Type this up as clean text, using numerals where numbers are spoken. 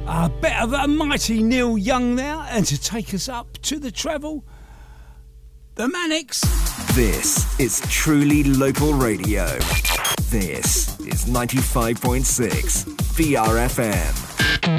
A bit of a mighty Neil Young there, and to take us up to the treble, the Manics. This is truly local radio. This is 95.6 VRFM.